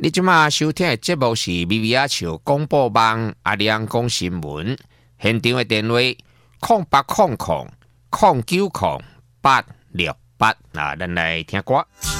你即马收听的节目是咪咪仔笑广播网阿亮讲新闻，现场的电话0800090868。咱来听歌。